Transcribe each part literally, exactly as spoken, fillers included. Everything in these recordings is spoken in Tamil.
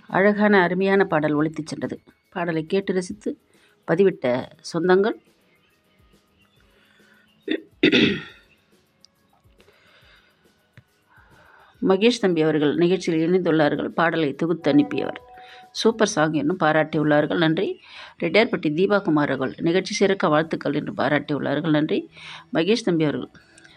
அழகான அருமையான பாடல் ஒலித்துச் சென்றது. பாடலை கேட்டு ரசித்து பதிவிட்ட சொந்தங்கள் மகேஷ் தம்பி அவர்கள் நிகழ்ச்சியில் இணைந்துள்ளார்கள். பாடலை தொகுத்து அனுப்பியவர் சூப்பர் சாங் என்னும் பாராட்டியுள்ளார்கள். நன்றி. ரெட்டியார்பட்டி தீபாகுமார் அவர்கள் நிகழ்ச்சி சிறக்க வாழ்த்துக்கள் என்று பாராட்டியுள்ளார்கள். நன்றி. மகேஷ் தம்பி அவர்கள்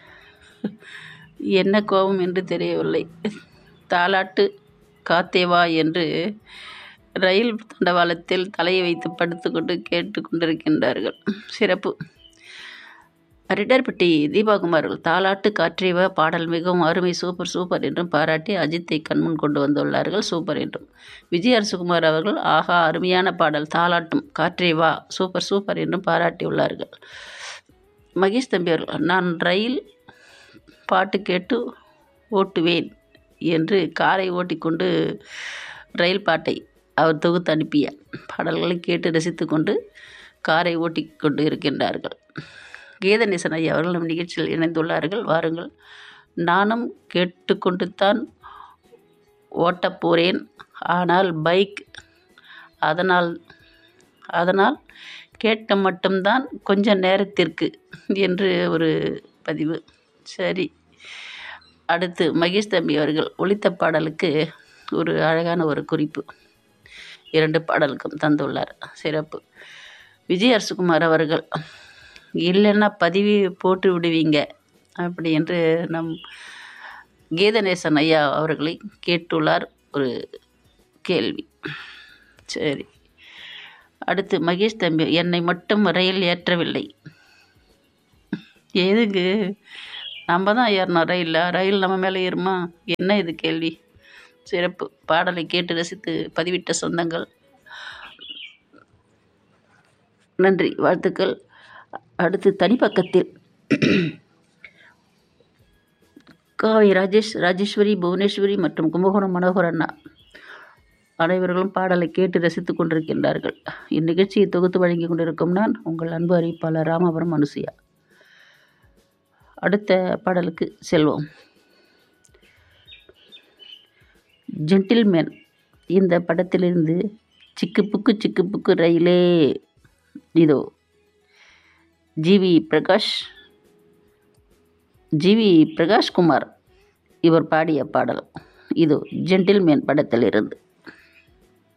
என்ன கோபம் என்று தெரியவில்லை. தாலாட்டு காத்தேவா என்று ரயில் தண்டவாளத்தில் தலையை வைத்து படுத்துக்கொண்டு கேட்டு கொண்டிருக்கின்றார்கள். சிறப்பு. ரெட்டியார்பட்டி தீபாகுமார்கள் தாலாட்டு காற்றேவா பாடல் மிகவும் அருமை, சூப்பர் சூப்பர் என்றும் பாராட்டி அஜித்தை கண்முன் கொண்டு வந்துள்ளார்கள். சூப்பர் என்றும். விஜய் அரசுகுமார் அவர்கள் ஆஹா அருமையான பாடல் தாலாட்டும் காற்றேவா சூப்பர் சூப்பர் என்றும் பாராட்டியுள்ளார்கள். மகேஷ் தம்பி அவர்கள் நான் ரயில் பாட்டு கேட்டு ஓட்டுவேன் என்று காரை ஓட்டிக்கொண்டு ரயில் பாட்டை அவர் தொகுத்து அனுப்பிய பாடல்களை கேட்டு ரசித்து கொண்டு காரை ஓட்டி கொண்டு இருக்கின்றார்கள். கீதநேசன் ஐயா அவர்கள் நம் நிகழ்ச்சியில் இணைந்துள்ளார்கள். வாருங்கள். நானும் கேட்டுக்கொண்டு தான் ஓட்டப் போகிறேன், ஆனால் பைக், அதனால் அதனால் கேட்க மட்டும்தான் கொஞ்ச நேரத்திற்கு என்று ஒரு பதிவு. சரி. அடுத்து மகேஷ் தம்பி அவர்கள் ஒலித்த பாடலுக்கு ஒரு அழகான ஒரு குறிப்பு இரண்டு பாடலுக்கும் தந்துள்ளார். சிறப்பு. விஜய் அரசுகுமார் அவர்கள் இல்லைன்னா பதிவு போட்டு விடுவீங்க அப்படி என்று நம் கீதநேசன் ஐயா அவர்களை கேட்டுள்ளார் ஒரு கேள்வி. சரி. அடுத்து மகேஷ் தம்பி என்னை மட்டும் ரயில் ஏற்றவில்லை. எதுக்கு? நம்ம தான் ஏறணும் ரயிலில், ரயில் நம்ம மேலே ஏறுமா? என்ன இது கேள்வி? சிறப்பு. பாடலை கேட்டு ரசித்து பதிவிட்ட சொந்தங்கள் நன்றி, வாழ்த்துக்கள். அடுத்து தனிப்பக்கத்தில் காவை ராஜேஷ், ராஜேஸ்வரி, புவனேஸ்வரி மற்றும் கும்பகோணம் மனோகர் அண்ணா அனைவர்களும் பாடலை கேட்டு ரசித்து கொண்டிருக்கின்றார்கள். இந்நிகழ்ச்சியை தொகுத்து வழங்கி கொண்டிருக்கும் நான் உங்கள் அன்பு அறிவிப்பாளர் ராமபுரம் அனுசுயா. அடுத்த பாடலுக்கு செல்வோம். ஜென்டில்மேன் இந்த படத்திலிருந்து சிக்கு புக்கு சிக்கு புக்கு ரயிலே. இதோ ஜிவி பிரகாஷ் ஜிவி பிரகாஷ்குமார் இவர் பாடிய பாடல். இதோ ஜென்டில்மேன் படத்திலிருந்து.